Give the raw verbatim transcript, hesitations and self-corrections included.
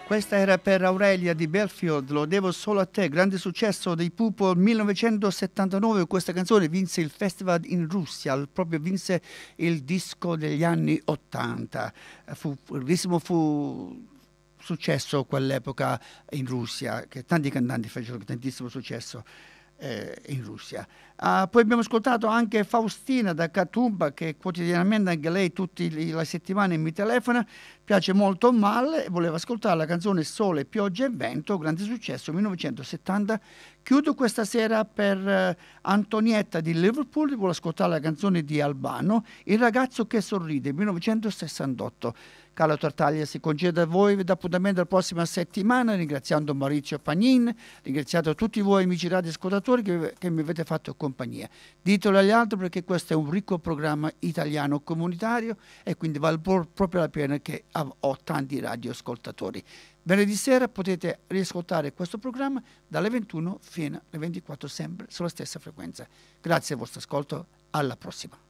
Questa era per Aurelia di Belfield, Lo devo solo a te, grande successo dei Purple millenovecentosettantanove. Questa canzone vinse il festival in Russia, proprio vinse il disco degli anni ottanta. Fu, il fu successo quell'epoca in Russia, che tanti cantanti fecero tantissimo successo eh, in Russia. Uh, poi abbiamo ascoltato anche Faustina da Katoomba, che quotidianamente anche lei tutte le settimane mi telefona, piace molto male e voleva ascoltare la canzone Sole, Pioggia e Vento, grande successo millenovecentosettanta. Chiudo questa sera per uh, Antonietta di Liverpool, vuole ascoltare la canzone di Albano, Il ragazzo che sorride, millenovecentosessantotto. Carlo Tartaglia si congeda da voi, vi do appuntamento la prossima settimana, ringraziando Maurizio Pagnin, ringraziando tutti voi amici radioascoltatori che, che mi avete fatto compagnia. Ditelo agli altri perché questo è un ricco programma italiano comunitario e quindi vale proprio la pena che ho tanti radioascoltatori. Venerdì sera potete riascoltare questo programma dalle ventuno fino alle ventiquattro, sempre sulla stessa frequenza. Grazie al vostro ascolto, alla prossima.